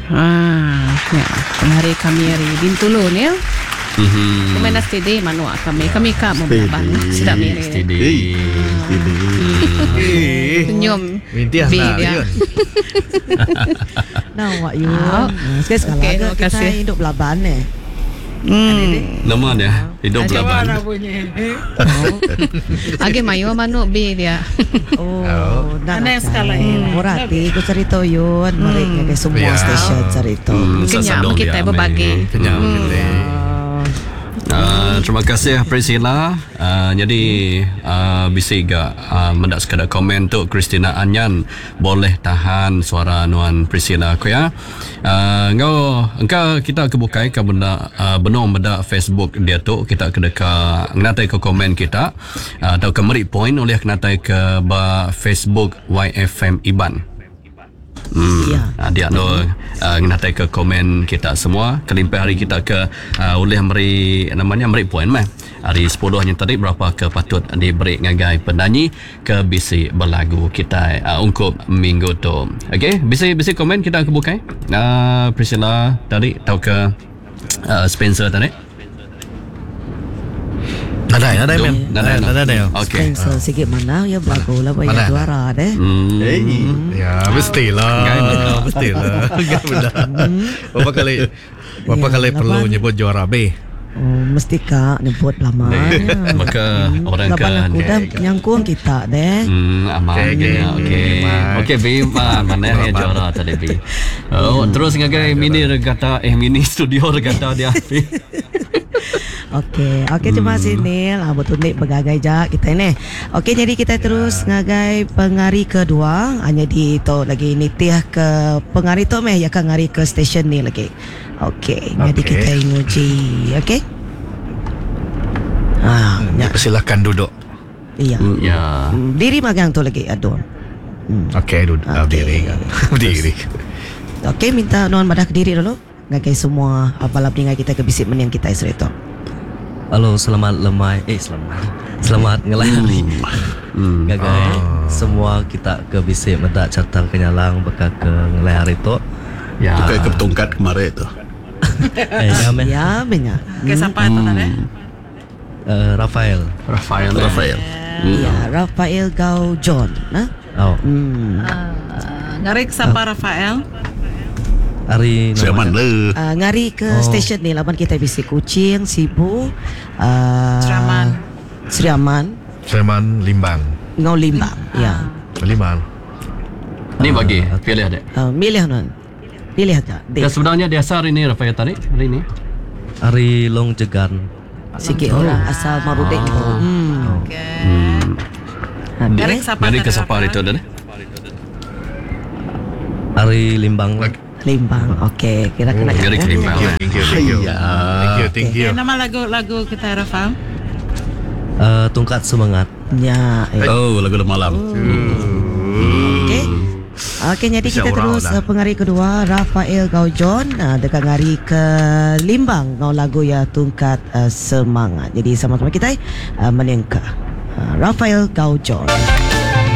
Ya, penghari kami hari Bintulun ya. Kumena steady manua kami ka membabang sedap miri. Steady. Senyum. Mintiah lah dia. Nawak yun. Sekali terima kita kasih. hidup laban Nama dia hidup laban. Agi mayo manuk bi dia. Ana yang skala Murati ku cerita yun mereka ke semua stesen cerita. Kenyang kita berbagi. Kenyang Terima kasih Priscilla. Jadi bisa juga mendak sekadar komen untuk Christina Anyan. Boleh tahan suara Nuan Priscilla aku ya. Engkau kita kebukai ke benda benar benda Facebook dia tu kita kedeka ngatai ke komen kita atau ke merit point oleh ngatai ke Facebook YFM Iban. Dia ngatai ke komen kita semua kelimpai hari kita ke oleh namanya merit point mah hari 10 yang tadi berapa ke patut diberi ngagai penyanyi ke bisi berlagu kita ungkup minggu tu. Okey, bisi komen kita kebukai Priscilla tadi tahu ke Spencer tadi. Ada Okey. Spencer sikit mana ya berlagu lah banyak juara deh. Ya mestilah. Mestilah. Berapa kali perlu nyebut juara B? Mesti kak nyebut lama. Maka orang kan nyangkung kita deh. Amalnya okey Biman mana yang juara tadi Bi. Terus ngagai mini regata mini studio regata dia. Okey, terima kasih Nil. Betul ni bergagai jak kita ni. Okey, jadi kita terus ngagai pengari kedua. Hanya di tu lagi nitiah ke pengari tu meh ya kan ngari ke stesen ni lagi. Okey, jadi kita nguji, okey? Persilakan duduk. Iya. Ya. Diri magang tu lagi adun. Okey, duduk berdiri kan. Berdiri. Okey, minta non madah ke diri dulu. Ngagai semua apalah dengan kita ke bisik meniang kita Israel. Halo, selamat ngelai hari. Gagai semua kita ke bisik medak carta kenyalang bakal ke ngelai hari tu. Ya. Tukar ke tongkat kemarin tu. Ya, benar. Ke siapa tu tadi? Rafael. Ya, Rafael Gau John, Ngarik siapa Rafael? Hari Siaman le. ngari ke stesen ni laban kita bisik Kuching, Sibu, Seriaman, Limbang. Ngau Limbang. Ya. Limbang. Ni bagi pilih ada. Milih non. Pilih aja. Ya sebenarnya dia asal hari ni Rafael tadi hari ni. Hari Long Jegan. Sikit orang asal Marudek ni. Ngarik siapa? Dari ke siapa hari tu dah? Hari Limbang. Limbang. Okey, kira kena. Dari ke Limbang. Thank you. Nama lagu kita Rafael? Tungkat Semangat. Ya. Lagu malam. Okey, jadi kita terus pengari kedua Rafael Gau John dekat ngari ke Limbang ngau lagu ya Tungkat Semangat. Jadi sama-sama kita menengka Rafael Gau John.